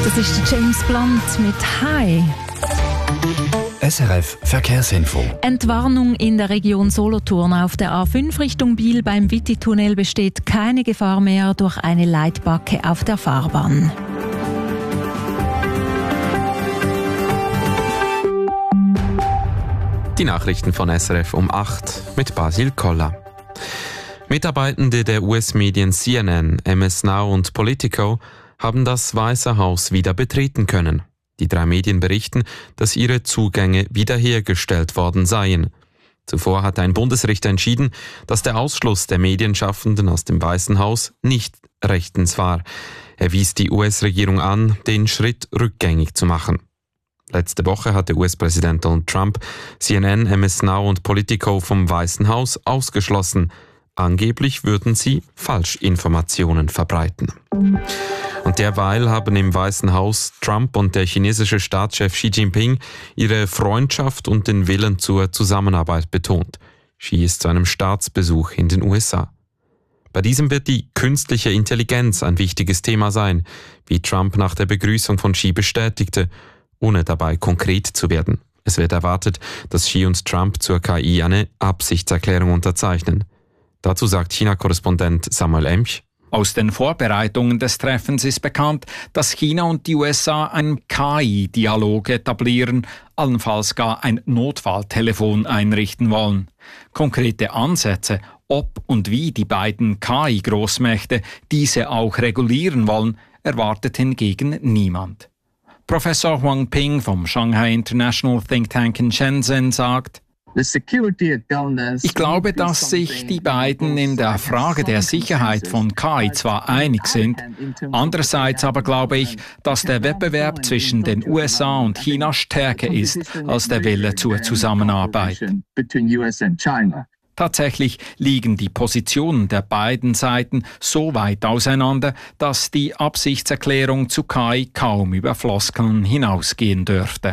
Das ist der James Blunt mit «Hi». SRF Verkehrsinfo. Entwarnung in der Region Solothurn. Auf der A5 Richtung Biel beim Witti-Tunnel besteht keine Gefahr mehr durch eine Leitbacke auf der Fahrbahn. Die Nachrichten von SRF um 8 mit Basil Koller. Mitarbeitende der US-Medien CNN, MS Now und Politico haben das Weiße Haus wieder betreten können. Die 3 Medien berichten, dass ihre Zugänge wiederhergestellt worden seien. Zuvor hatte ein Bundesrichter entschieden, dass der Ausschluss der Medienschaffenden aus dem Weißen Haus nicht rechtens war. Er wies die US-Regierung an, den Schritt rückgängig zu machen. Letzte Woche hatte US-Präsident Donald Trump CNN, MS Now und Politico vom Weißen Haus ausgeschlossen. Angeblich würden sie Falschinformationen verbreiten. Und derweil haben im Weißen Haus Trump und der chinesische Staatschef Xi Jinping ihre Freundschaft und den Willen zur Zusammenarbeit betont. Xi ist zu einem Staatsbesuch in den USA. Bei diesem wird die künstliche Intelligenz ein wichtiges Thema sein, wie Trump nach der Begrüßung von Xi bestätigte, ohne dabei konkret zu werden. Es wird erwartet, dass Xi und Trump zur KI eine Absichtserklärung unterzeichnen. Dazu sagt China-Korrespondent Samuel Emch: Aus den Vorbereitungen des Treffens ist bekannt, dass China und die USA einen KI-Dialog etablieren, allenfalls gar ein Notfalltelefon einrichten wollen. Konkrete Ansätze, ob und wie die beiden KI-Großmächte diese auch regulieren wollen, erwartet hingegen niemand. Professor Huang Ping vom Shanghai International Think Tank in Shenzhen sagt: Ich glaube, dass sich die beiden in der Frage der Sicherheit von KI zwar einig sind, andererseits aber glaube ich, dass der Wettbewerb zwischen den USA und China stärker ist als der Wille zur Zusammenarbeit. Tatsächlich liegen die Positionen der beiden Seiten so weit auseinander, dass die Absichtserklärung zu KI kaum über Floskeln hinausgehen dürfte.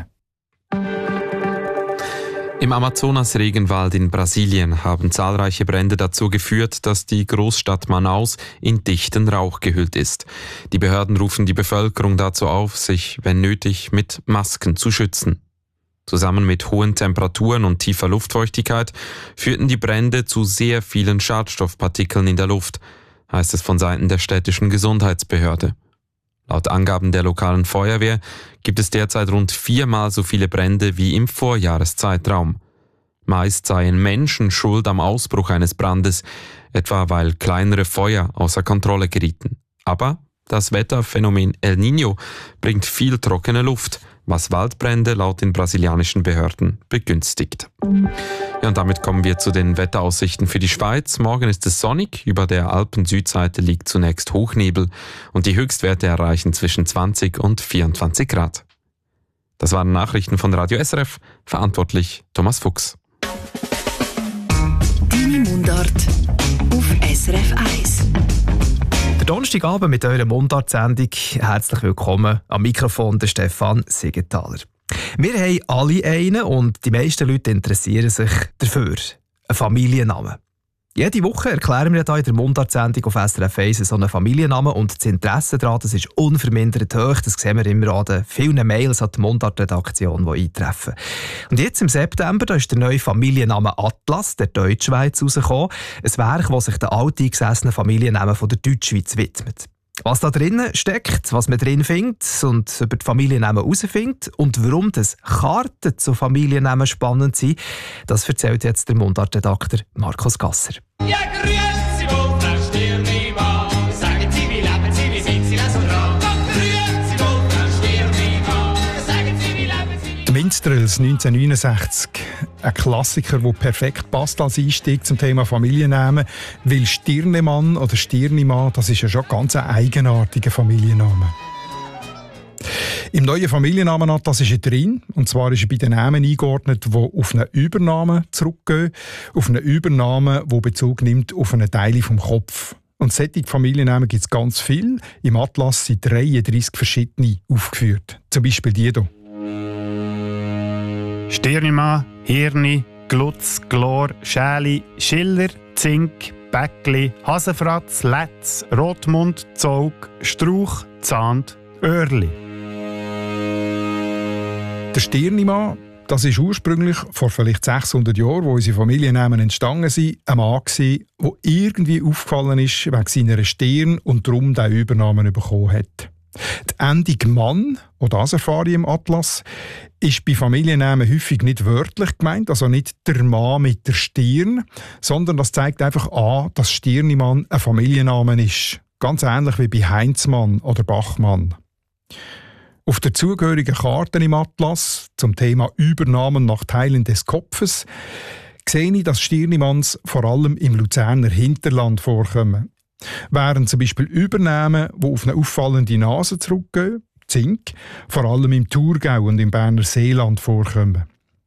Im Amazonas-Regenwald in Brasilien haben zahlreiche Brände dazu geführt, dass die Großstadt Manaus in dichten Rauch gehüllt ist. Die Behörden rufen die Bevölkerung dazu auf, sich, wenn nötig, mit Masken zu schützen. Zusammen mit hohen Temperaturen und tiefer Luftfeuchtigkeit führten die Brände zu sehr vielen Schadstoffpartikeln in der Luft, heißt es von Seiten der städtischen Gesundheitsbehörde. Laut Angaben der lokalen Feuerwehr gibt es derzeit rund 4-mal so viele Brände wie im Vorjahreszeitraum. Meist seien Menschen schuld am Ausbruch eines Brandes, etwa weil kleinere Feuer außer Kontrolle gerieten. Aber das Wetterphänomen El Niño bringt viel trockene Luft, was Waldbrände laut den brasilianischen Behörden begünstigt. Ja, und damit kommen wir zu den Wetteraussichten für die Schweiz. Morgen ist es sonnig, über der Alpen-Südseite liegt zunächst Hochnebel und die Höchstwerte erreichen zwischen 20 und 24 Grad. Das waren Nachrichten von Radio SRF, verantwortlich Thomas Fuchs. Deine Mundart auf SRF 1. Der Donnerstagabend mit eurer Mundart-Sendung. Herzlich willkommen. Am Mikrofon der Stefan Siegenthaler. Wir haben alle einen und die meisten Leute interessieren sich dafür. Ein Familiennamen. Jede Woche erklären wir hier in der Mundart-Sendung auf SRF 1 so einen Familiennamen und das Interesse daran, das ist unvermindert hoch. Das sehen wir immer an den vielen Mails an die Mundart-Redaktion, die eintreffen. Und jetzt im September da ist der neue Familienname Atlas der Deutschschweiz rausgekommen. Ein Werk, das sich den alteingesessenen Familiennamen von der Deutschschweiz widmet. Was da drinnen steckt, was man drin findet und über die Familiennamen herausfindet und warum das Karten zu Familiennamen spannend sind, das erzählt jetzt der Mundart-Redakteur Markus Gasser. Ja, grüezi wohl, Frau Stirnimann. Sagen Sie, wie leben Sie, wie sind Sie so dran? Grüezi wohl, Frau Stirnimann. Sagen Sie, wie leben Sie, Die Minstrels 1969. Ein Klassiker, der perfekt passt als Einstieg zum Thema Familiennamen. Weil Stirnemann oder Stirnimann, das ist ja schon ganz ein eigenartiger Familienname. Im neuen Familiennamenatlas ist er drin. Und zwar ist er bei den Namen eingeordnet, die auf einen Übernamen zurückgehen. Auf einen Übernamen, der Bezug nimmt auf einen Teil vom Kopf. Und solche Familiennamen gibt es ganz viel. Im Atlas sind 33 verschiedene aufgeführt. Zum Beispiel die hier. Stirnimann, Hirni, Glutz, Glor, Schäli, Schiller, Zink, Bäckli, Hasenfratz, Letz, Rotmund, Zog, Strauch, Zahnt, Öhrli. Der Stirnimann, das ist ursprünglich vor vielleicht 600 Jahren, wo unsere Familiennamen entstanden sind, ein Mann gewesen, der irgendwie aufgefallen ist wegen seiner Stirn und darum diesen Übernamen bekommen hat. Die Endung Mann, auch das erfahre ich im Atlas, ist bei Familiennamen häufig nicht wörtlich gemeint, also nicht der Mann mit der Stirn, sondern das zeigt einfach an, dass Stirnimann ein Familienname ist. Ganz ähnlich wie bei Heinzmann oder Bachmann. Auf der zugehörigen Karte im Atlas zum Thema Übernahmen nach Teilen des Kopfes sehe ich, dass Stirnimanns vor allem im Luzerner Hinterland vorkommen. Während zum Beispiel Übernahmen, die auf eine auffallende Nase zurückgehen, Zink, vor allem im Thurgau und im Berner Seeland vorkommen.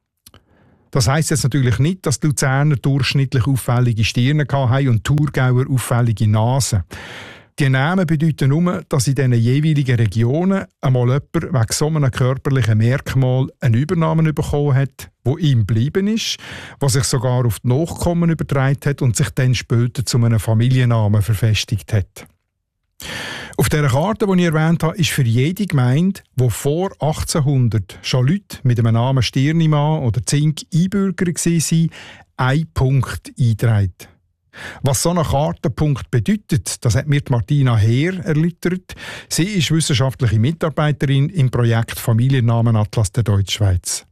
Das heisst jetzt natürlich nicht, dass die Luzerner durchschnittlich auffällige Stirne hatten und die Thurgauer auffällige Nasen. Die Namen bedeuten nur, dass in diesen jeweiligen Regionen einmal jemand wegen so einem körperlichen Merkmal einen Übernamen bekommen hat, der ihm geblieben ist, was sich sogar auf die Nachkommen übertragen hat und sich dann später zu einem Familiennamen verfestigt hat. Auf dieser Karte, die ich erwähnt habe, ist für jede Gemeinde, wo vor 1800 schon Leute mit dem Namen Stirnimann oder Zink Einbürger waren, ein Punkt eingetragen. Was so ein Kartenpunkt bedeutet, das hat mir Martina Heer erläutert. Sie ist wissenschaftliche Mitarbeiterin im Projekt Familiennamenatlas der Deutschschweiz.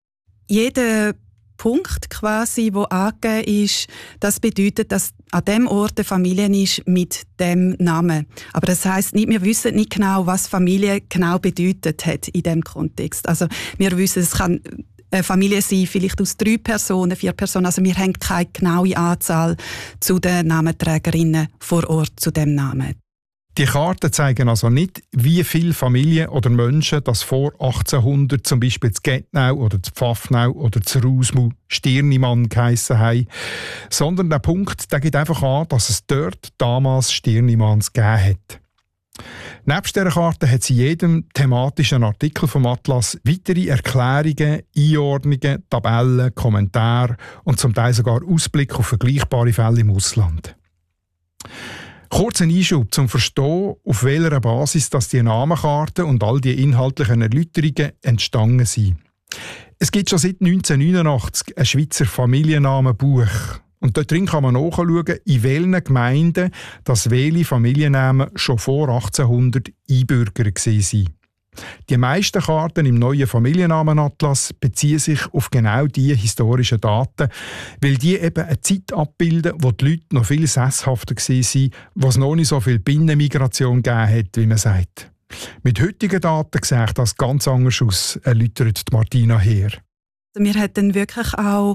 Jeder Punkt, quasi, der angegeben ist, das bedeutet, dass an dem Ort eine Familie ist mit dem Namen. Aber das heisst nicht, wir wissen nicht genau, was Familie genau bedeutet hat in diesem Kontext. Also wir wissen, es kann eine Familie sein, vielleicht aus 3 Personen, 4 Personen. Also wir haben keine genaue Anzahl zu den Namenträgerinnen vor Ort zu dem Namen. Die Karten zeigen also nicht, wie viele Familien oder Menschen das vor 1800 zum Beispiel zu Gettnau oder zu Pfaffnau oder zu Rausmu Stirnimann geheissen haben, sondern der Punkt der gibt einfach an, dass es dort damals Stirnimanns gegeben hat. Nebst dieser Karte hat sie in jedem thematischen Artikel vom Atlas weitere Erklärungen, Einordnungen, Tabellen, Kommentare und zum Teil sogar Ausblick auf vergleichbare Fälle im Ausland. Kurz ein Einschub zum Verstehen, auf welcher Basis dass die Namenkarten und all die inhaltlichen Erläuterungen entstanden sind. Es gibt schon seit 1989 ein Schweizer Familiennamenbuch. Und dort drin kann man nachschauen, in welchen Gemeinden das welche Familiennamen schon vor 1800 Einbürger waren. Die meisten Karten im neuen Familiennamenatlas beziehen sich auf genau diese historischen Daten, weil die eben eine Zeit abbilden, wo die Leute noch viel sesshafter waren, wo es noch nicht so viel Binnenmigration gegeben hat, wie man sagt. Mit heutigen Daten sieht das ganz anders aus, erläutert Martina Heer. Wir hatten wirklich auch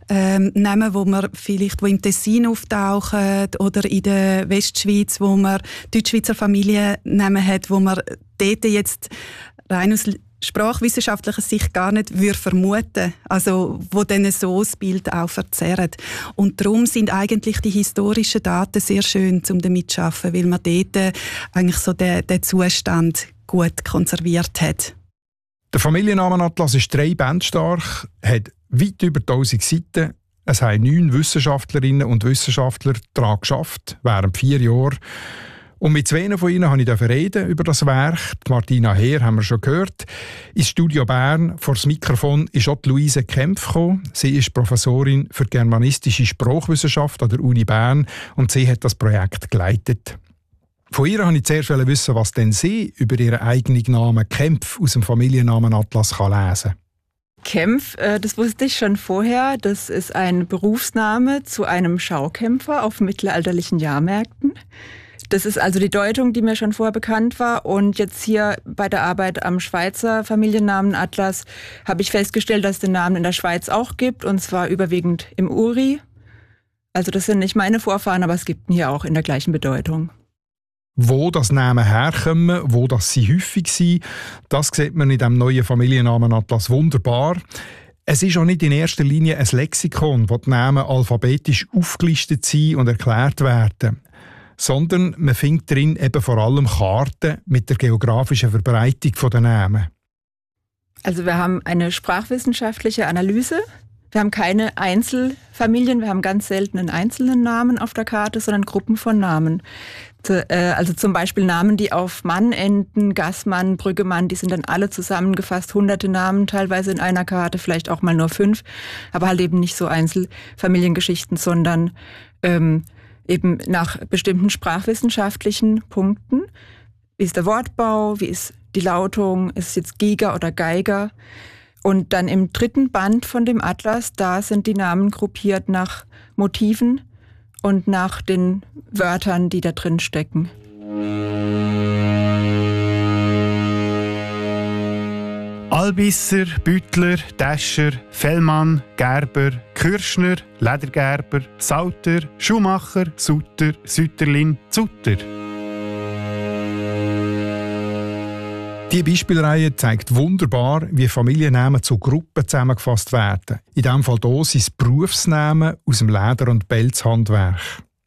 Namen, wo im Tessin auftauchen oder in der Westschweiz, wo man Deutschschweizer Familiennamen hat, wo man dort jetzt rein aus sprachwissenschaftlicher Sicht gar nicht vermuten würde. Also wo dann so das Bild auch verzerren. Und darum sind eigentlich die historischen Daten sehr schön, um damit zu arbeiten, weil man dort eigentlich so den Zustand gut konserviert hat. Der Familiennamenatlas ist 3 Bände stark, hat weit über 1000 Seiten. Es haben 9 Wissenschaftlerinnen und Wissenschaftler daran geschafft, während 4 Jahren. Und mit 2 von ihnen durfte ich reden über das Werk. Die Martina Heer haben wir schon gehört. Ins Studio Bern vor das Mikrofon ist auch Luise Kempf gekommen. Sie ist Professorin für germanistische Sprachwissenschaft an der Uni Bern und sie hat das Projekt geleitet. Von ihr wollte ich zuerst wissen, was denn sie über ihren eigenen Namen Kempf aus dem Familiennamenatlas lesen kann. Kempf, das wusste ich schon vorher. Das ist ein Berufsname zu einem Schaukämpfer auf mittelalterlichen Jahrmärkten. Das ist also die Deutung, die mir schon vorher bekannt war. Und jetzt hier bei der Arbeit am Schweizer Familiennamenatlas habe ich festgestellt, dass es den Namen in der Schweiz auch gibt, und zwar überwiegend im Uri. Also das sind nicht meine Vorfahren, aber es gibt ihn hier auch in der gleichen Bedeutung. Wo das Namen herkommen, wo das sie häufig sind, das sieht man in diesem neuen Familiennamenatlas wunderbar. Es ist auch nicht in erster Linie ein Lexikon, wo die Namen alphabetisch aufgelistet sind und erklärt werden, sondern man findet darin eben vor allem Karten mit der geografischen Verbreitung der Namen. Also wir haben eine sprachwissenschaftliche Analyse Wir haben keine Einzelfamilien, wir haben ganz selten einen einzelnen Namen auf der Karte, sondern Gruppen von Namen. Also zum Beispiel Namen, die auf Mann enden, Gassmann, Brüggemann, die sind dann alle zusammengefasst, hunderte Namen, teilweise in einer Karte, vielleicht auch mal nur 5, aber halt eben nicht so Einzelfamiliengeschichten, sondern eben nach bestimmten sprachwissenschaftlichen Punkten. Wie ist der Wortbau, wie ist die Lautung, ist es jetzt Giger oder Geiger? Und dann im 3. Band von dem Atlas, da sind die Namen gruppiert nach Motiven und nach den Wörtern, die da drin stecken. Albisser, Büttler, Täscher, Fellmann, Gerber, Kürschner, Ledergerber, Sauter, Schuhmacher, Sutter, Sütterlin, Zutter. Die Beispielreihe zeigt wunderbar, wie Familiennamen zu Gruppen zusammengefasst werden. In diesem Fall hier sind es Berufsnamen aus dem Leder- und Pelzhandwerk.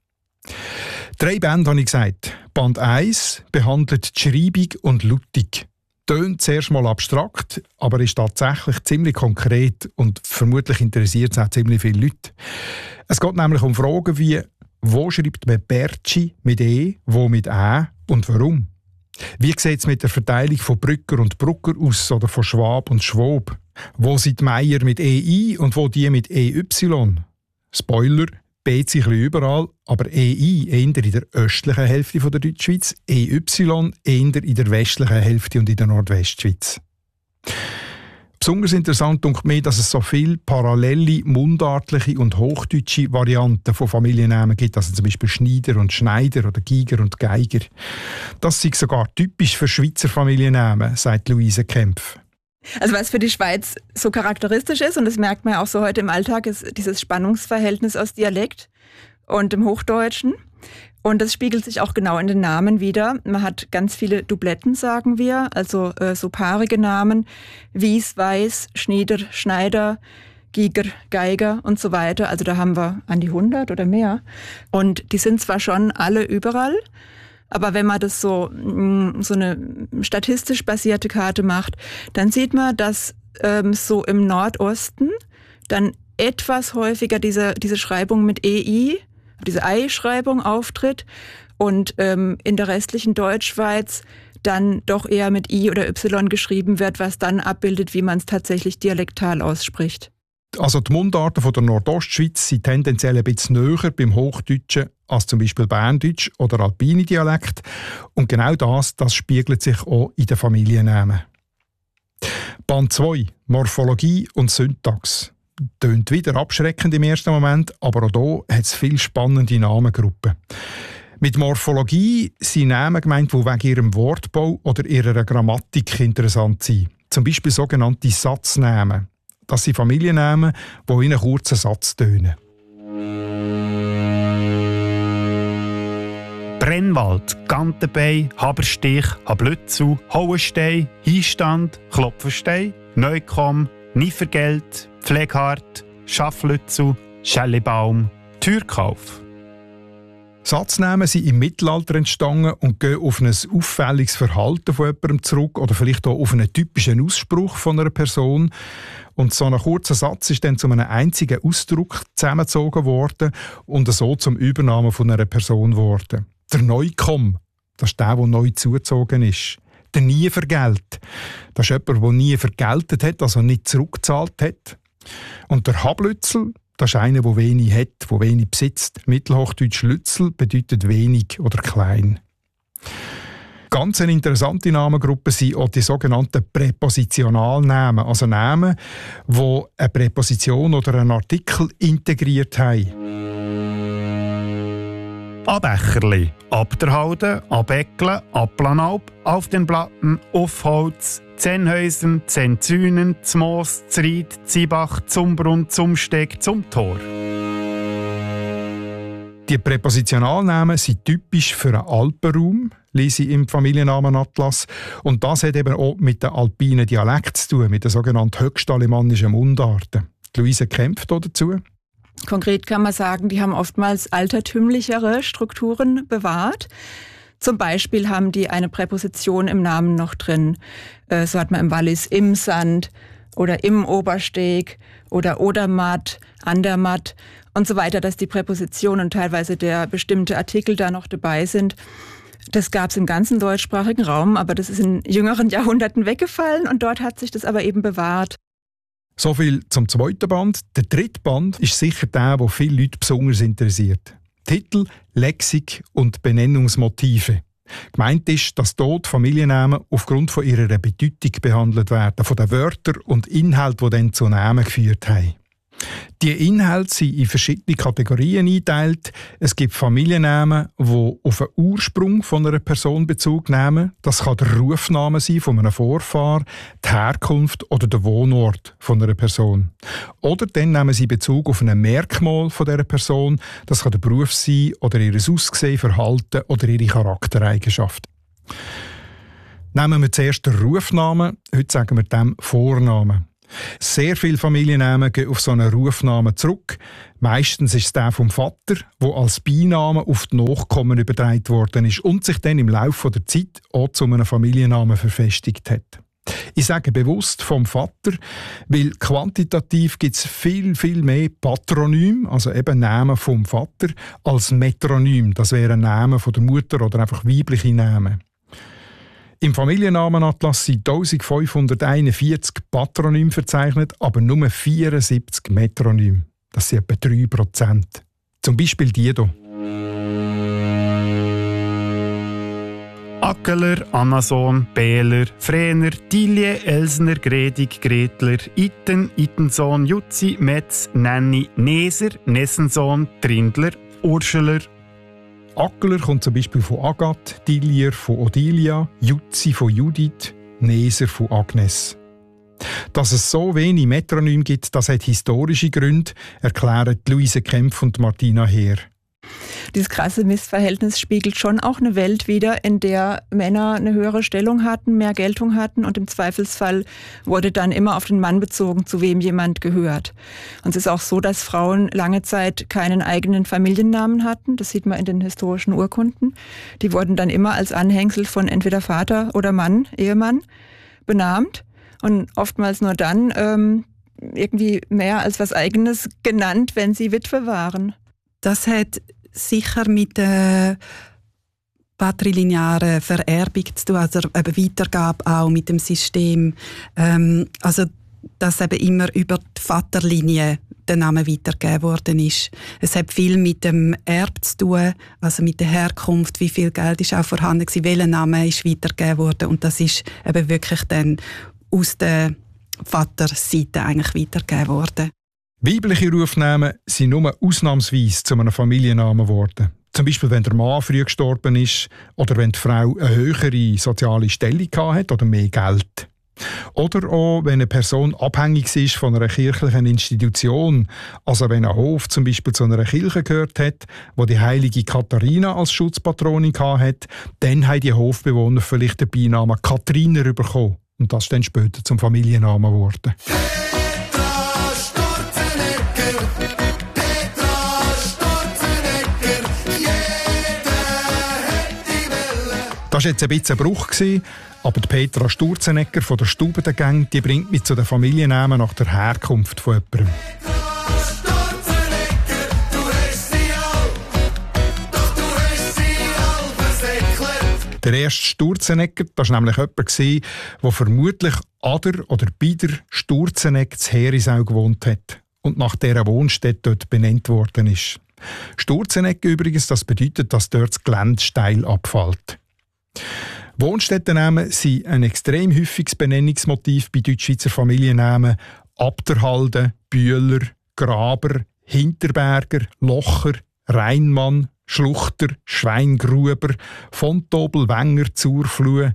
3 Bände habe ich gesagt. Band 1 behandelt die Schreibung und Lautung. Tönt zuerst mal abstrakt, aber ist tatsächlich ziemlich konkret und vermutlich interessiert es auch ziemlich viele Leute. Es geht nämlich um Fragen wie, wo schreibt man Bertschi mit E, wo mit Ä und warum? Wie sieht es mit der Verteilung von Brücker und Brucker aus oder von Schwab und Schwob? Wo sind die Meier mit EI und wo die mit EY? Spoiler, B sich überall, aber EI eher in der östlichen Hälfte der Deutschschweiz, EY eher in der westlichen Hälfte und in der Nordwestschweiz. Besonders interessant ist mir, dass es so viele parallele, mundartliche und hochdeutsche Varianten von Familiennamen gibt, also zum Beispiel Schneider und Schneider oder Giger und Geiger. Das ist sogar typisch für Schweizer Familiennamen, sagt Luise Kempf. Also was für die Schweiz so charakteristisch ist, und das merkt man ja auch so heute im Alltag, ist dieses Spannungsverhältnis aus Dialekt und dem Hochdeutschen. Und das spiegelt sich auch genau in den Namen wider. Man hat ganz viele Dubletten, sagen wir, also so paarige Namen, Wies, Weiß, Schnieder, Schneider, Giger, Geiger und so weiter. Also da haben wir an die 100 oder mehr. Und die sind zwar schon alle überall, aber wenn man das so eine statistisch basierte Karte macht, dann sieht man, dass so im Nordosten dann etwas häufiger diese Schreibung mit EI, diese Ei-Schreibung auftritt und in der restlichen Deutschschweiz dann doch eher mit I oder Y geschrieben wird, was dann abbildet, wie man es tatsächlich dialektal ausspricht. Also die Mundarten von der Nordostschweiz sind tendenziell ein bisschen näher beim Hochdeutschen als zum Beispiel Berndeutsch oder alpine Dialekt. Und genau das spiegelt sich auch in den Familiennamen. Band 2, Morphologie und Syntax. Tönt wieder abschreckend im ersten Moment, aber auch hier hat es viele spannende Namengruppen. Mit Morphologie sind Namen gemeint, die wegen ihrem Wortbau oder ihrer Grammatik interessant sind. Zum Beispiel sogenannte Satznamen. Das sind Familiennamen, die in einem kurzen Satz tönen. Brennwald, Gantenbein, Haberstich, Hablützu, Hauenstein, Hinstand, Klopfenstein, Neukomm, Niefergeld, Pfleghart, Schafflützu, Schellebaum, Türkauf. Satznamen sind im Mittelalter entstanden und gehen auf ein auffälliges Verhalten von jemandem zurück oder vielleicht auch auf einen typischen Ausspruch von einer Person. Und so ein kurzer Satz ist dann zu einem einzigen Ausdruck zusammengezogen worden und so zum Übernahme von einer Person geworden. Der Neukomm, das ist der neu zugezogen ist. Der Nievergelt, das ist jemand, der nie vergeltet hat, also nicht zurückgezahlt hat. Und der Hablützel, das ist einer, der wenig hat, der wenig besitzt. Mittelhochdeutsch Lützel bedeutet wenig oder klein. Ganz eine interessante Namengruppe sind auch die sogenannten Präpositionalnamen, also Namen, die eine Präposition oder einen Artikel integriert haben. Abecherli, Abderhalden, Abäckle, Applanalp, auf den Platten, Aufholz, Zennhäusen, Zenzünen, Zmoos, Zried, Ziebach, Zumbrunn, Zumsteg, Zumtor. Die Präpositionalnamen sind typisch für einen Alpenraum, lese ich im Familiennamenatlas. Und das hat eben auch mit den alpinen Dialekten zu tun, mit den sogenannten höchstalemannischen Mundarten. Luise kämpft dazu. Konkret kann man sagen, die haben oftmals altertümlichere Strukturen bewahrt. Zum Beispiel haben die eine Präposition im Namen noch drin. So hat man im Wallis Imsand oder im Obersteg oder Odermatt, Andermatt und so weiter, dass die Präpositionen und teilweise der bestimmte Artikel da noch dabei sind. Das gab es im ganzen deutschsprachigen Raum, aber das ist in jüngeren Jahrhunderten weggefallen und dort hat sich das aber eben bewahrt. So viel zum zweiten Band. Der dritte Band ist sicher der, der viele Leute besonders interessiert. Titel, Lexik und Benennungsmotive. Gemeint ist, dass dort Familiennamen aufgrund von ihrer Bedeutung behandelt werden, von den Wörtern und Inhalten, die dann zu Namen geführt haben. Die Inhalte sind in verschiedene Kategorien eingeteilt. Es gibt Familiennamen, die auf einen Ursprung von einer Person Bezug nehmen. Das kann der Rufname sein von einem Vorfahr, die Herkunft oder der Wohnort von einer Person. Oder dann nehmen sie Bezug auf ein Merkmal von dieser Person. Das kann der Beruf sein oder ihr Aussehen, Verhalten oder ihre Charaktereigenschaften. Nehmen wir zuerst den Rufnamen. Heute sagen wir dem Vornamen. Sehr viele Familiennamen gehen auf so einen Rufnamen zurück. Meistens ist es der vom Vater, der als Beiname auf die Nachkommen übertragen worden ist und sich dann im Laufe der Zeit auch zu einem Familiennamen verfestigt hat. Ich sage bewusst vom Vater, weil quantitativ gibt es viel, viel mehr Patronym, also eben Namen vom Vater, als Metronym. Das wären Namen von der Mutter oder einfach weibliche Namen. Im Familiennamenatlas sind 1541 Patronyme verzeichnet, aber nur 74 Metronyme. Das sind etwa 3%. Zum Beispiel die hier. Ackeler, Annason, Behler, Frener, Tilje, Elsner, Gredig, Gretler, Itten, Ittensohn, Jutzi, Metz, Nenni, Neser, Nessensohn, Trindler, Urscheler. Ackeler kommt zum Beispiel von Agathe, Tillier von Odilia, Jutzi von Judith, Neser von Agnes. Dass es so wenig Metronyme gibt, das hat historische Gründe, erklären Luise Kempf und Martina Heer. Dieses krasse Missverhältnis spiegelt schon auch eine Welt wider, in der Männer eine höhere Stellung hatten, mehr Geltung hatten und im Zweifelsfall wurde dann immer auf den Mann bezogen, zu wem jemand gehört. Und es ist auch so, dass Frauen lange Zeit keinen eigenen Familiennamen hatten. Das sieht man in den historischen Urkunden. Die wurden dann immer als Anhängsel von entweder Vater oder Mann, Ehemann, benannt und oftmals nur dann irgendwie mehr als was Eigenes genannt, wenn sie Witwe waren. Das hat sicher mit der patrilinearen Vererbung zu tun, also eben Weitergabe auch mit dem System. Also dass eben immer über die Vaterlinie der Name weitergegeben worden ist. Es hat viel mit dem Erb zu tun, also mit der Herkunft, wie viel Geld ist auch vorhanden gewesen, welcher Name ist weitergegeben worden und das ist eben wirklich dann aus der Vaterseite eigentlich weitergegeben worden. Weibliche Rufnamen sind nur ausnahmsweise zu einem Familiennamen geworden. Zum Beispiel, wenn der Mann früh gestorben ist oder wenn die Frau eine höhere soziale Stellung hatte oder mehr Geld. Oder auch, wenn eine Person abhängig ist von einer kirchlichen Institution, also wenn ein Hof zum Beispiel zu einer Kirche gehört hat, wo die heilige Katharina als Schutzpatronin hatte, dann haben die Hofbewohner vielleicht den Beinamen Kathariner bekommen. Und das ist dann später zum Familiennamen geworden. Das war jetzt ein bisschen ein Bruch, aber die Petra Sturzenegger von der Stubengang, die bringt mich zu den Familiennamen nach der Herkunft von jemandem. Der erste Sturzenegger, das war nämlich jemand, der vermutlich an der oder bei der Sturzenegg zu Herisau gewohnt hat und nach dieser Wohnstätte dort benannt worden ist. Sturzenegg übrigens, das bedeutet, dass dort das Gelände steil abfällt. Wohnstättennamen sind ein extrem häufiges Benennungsmotiv bei Deutschschweizer Familiennamen. Abderhalden, Bühler, Graber, Hinterberger, Locher, Rheinmann, Schluchter, Schweingruber, Fontobel, Wenger, Zurflue.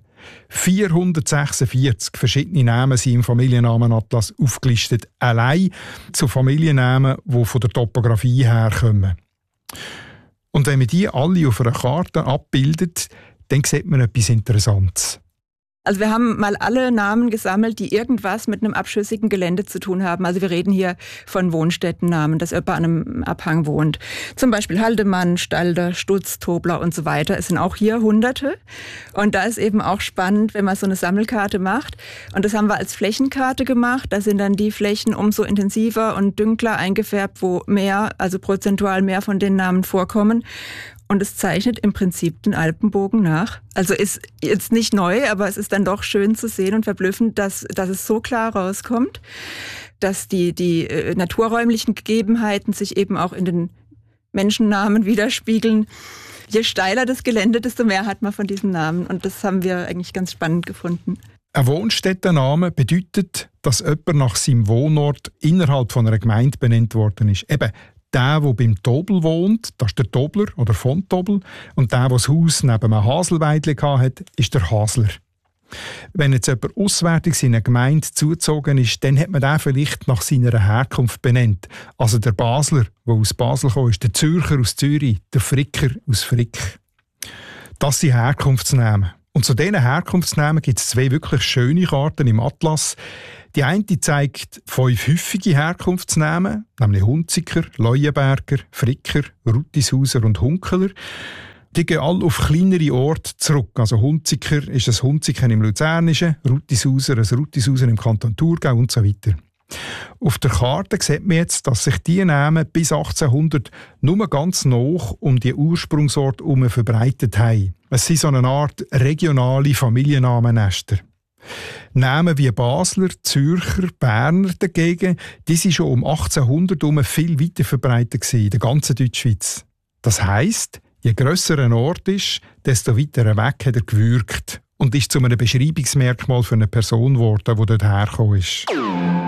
446 verschiedene Namen sind im Familiennamenatlas aufgelistet, allein zu Familiennamen, die von der Topografie herkommen. Und wenn man die alle auf einer Karte abbildet, dann sieht man etwas Interessantes. Also wir haben mal alle Namen gesammelt, die irgendwas mit einem abschüssigen Gelände zu tun haben. Also wir reden hier von Wohnstättennamen, dass jemand an einem Abhang wohnt. Zum Beispiel Haldemann, Stalder, Stutz, Tobler und so weiter. Es sind auch hier Hunderte. Und da ist eben auch spannend, wenn man so eine Sammelkarte macht. Und das haben wir als Flächenkarte gemacht. Da sind dann die Flächen umso intensiver und dünkler eingefärbt, wo mehr, also prozentual mehr von den Namen vorkommen. Und es zeichnet im Prinzip den Alpenbogen nach. Also ist jetzt nicht neu, aber es ist dann doch schön zu sehen und verblüffend, dass es so klar rauskommt, dass die naturräumlichen Gegebenheiten sich eben auch in den Menschennamen widerspiegeln. Je steiler das Gelände, desto mehr hat man von diesen Namen. Und das haben wir eigentlich ganz spannend gefunden. Ein Wohnstättenname bedeutet, dass jemand nach seinem Wohnort innerhalb von einer Gemeinde benannt worden ist. Eben der beim Tobel wohnt, das ist der Tobler oder von Tobel. Und der das Haus neben einem Haselweidli hatte, ist der Hasler. Wenn jetzt jemand auswärtig in eine Gemeinde zugezogen ist, dann hat man den vielleicht nach seiner Herkunft benannt. Also der Basler, der aus Basel kam, ist der Zürcher aus Zürich, der Fricker aus Frick. Das sind Herkunftsnamen. Und zu diesen Herkunftsnamen gibt es 2 wirklich schöne Karten im Atlas. Die eine zeigt 5 häufige Herkunftsnamen, nämlich Hunziker, Leuenberger, Fricker, Ruttishauser und Hunkeler. Die gehen alle auf kleinere Orte zurück. Also Hunziker ist ein Hunziker im Luzernischen, Ruttishauser ein Ruttishauser im Kanton Thurgau und so weiter. Auf der Karte sieht man jetzt, dass sich diese Namen bis 1800 nur ganz nah um die Ursprungsort herum verbreitet haben. Es sind so eine Art regionale Familiennamennester. Namen wie Basler, Zürcher, Berner dagegen, die sind schon um 1800 herum viel weiter verbreitet in der ganzen Deutschschweiz. Das heisst, je grösser ein Ort ist, desto weiter weg hat er gewirkt und ist zu einem Beschreibungsmerkmal für eine Person geworden, die dort hergekommen ist.